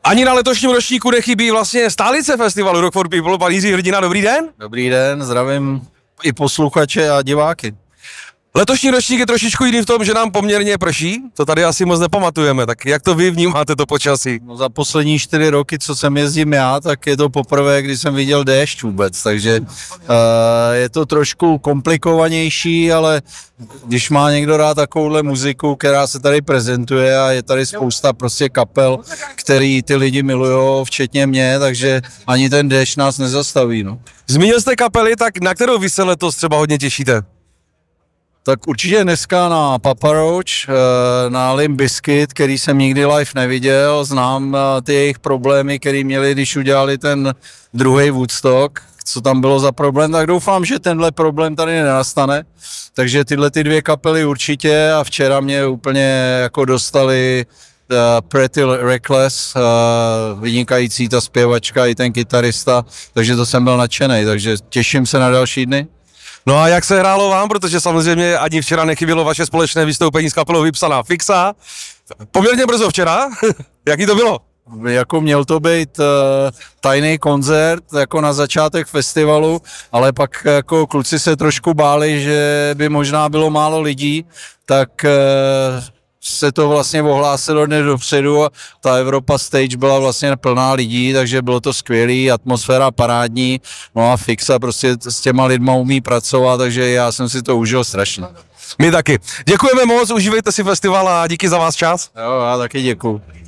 Ani na letošním ročníku nechybí vlastně stálice festivalu Rock for People. Pan Jiří Hrdina, dobrý den. Dobrý den, zdravím i posluchače a diváky. Letošní ročník je trošičku jiný v tom, že nám poměrně prší, to tady asi moc nepamatujeme, tak jak to vy vnímáte to počasí? No, za poslední 4 roky, co sem jezdím já, tak je to poprvé, kdy jsem viděl déšť vůbec, takže je to trošku komplikovanější, ale když má někdo rád takovouhle muziku, která se tady prezentuje a je tady spousta prostě kapel, který ty lidi milujou, včetně mě, takže ani ten déšť nás nezastaví. No. Zmínil jste kapely, tak na kterou vy se letos třeba hodně těšíte? Tak určitě dneska na Papa Roach, na Limp Bizkit, který jsem nikdy live neviděl, znám ty jejich problémy, který měli, když udělali ten druhý Woodstock, co tam bylo za problém, tak doufám, že tenhle problém tady nenastane, takže tyhle ty 2 kapely určitě a včera mě úplně jako dostali Pretty Reckless, vynikající ta zpěvačka i ten kytarista, takže to jsem byl nadšenej, takže těším se na další dny. No a jak se hrálo vám, protože samozřejmě ani včera nechybělo vaše společné vystoupení s kapelou Vypsaná fixa. Poměrně brzo včera, jaký to bylo? Jako měl to být tajný koncert jako na začátek festivalu, ale pak jako kluci se trošku báli, že by možná bylo málo lidí, tak se to vlastně ohlásilo dnes dopředu a ta Evropa Stage byla vlastně plná lidí, takže bylo to skvělý, atmosféra parádní, no a Fixa prostě s těma lidma umí pracovat, takže já jsem si to užil strašně. My taky. Děkujeme moc, užívejte si festival a díky za vás čas. Jo, já taky děkuju.